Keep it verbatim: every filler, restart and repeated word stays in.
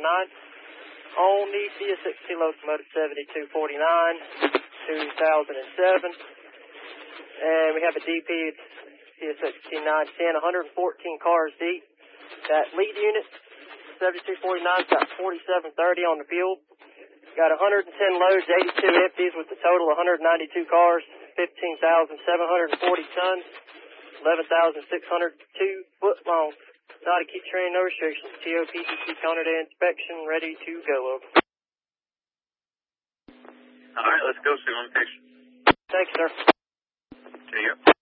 nine. On the C S X T locomotive seventy-two forty-nine, two thousand seven. And we have a D P C S X T nine ten, one hundred fourteen cars deep. That lead unit, seventy-two forty-nine, got forty-seven thirty on the fuel. Got one hundred ten loads, eighty-two empties with a total of one hundred ninety-two cars, fifteen thousand seven hundred forty tons, eleven thousand six hundred two foot long. Not a key train, no restrictions. T O P D C counter day inspection, ready to go. Over. All right, let's go, Sioux on station. Thank you, sir. See you.